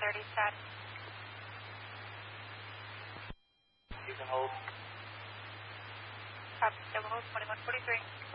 30 status. You can hold. Copy, still hold 2143.